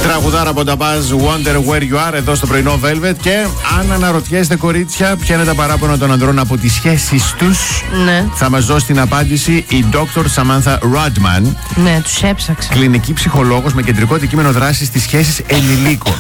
Τραγουδάρα από τα Buzz, Wonder Where You Are, εδώ στο πρωινό Velvet. Και αν αναρωτιέστε, κορίτσια, ποια είναι τα παράπονα των ανδρών από τις σχέσεις τους, ναι, θα μας δώσει την απάντηση η Dr. Samantha Rodman. Ναι, τους έψαξα. Κλινική ψυχολόγος με κεντρικό αντικείμενο δράσης στις σχέσεις ενηλίκων.